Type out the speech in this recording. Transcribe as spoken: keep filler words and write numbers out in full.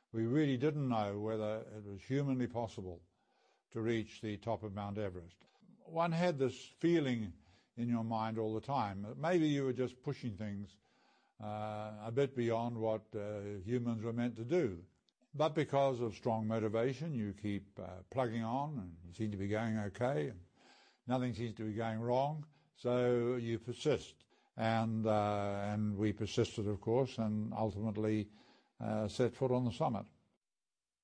we really didn't know whether it was humanly possible to reach the top of Mount Everest. One had this feeling in your mind all the time that maybe you were just pushing things uh, a bit beyond what uh, humans were meant to do. But because of strong motivation, you keep uh, plugging on, and you seem to be going okay, and nothing seems to be going wrong, so you persist. And, uh, and we persisted, of course, and ultimately uh, set foot on the summit.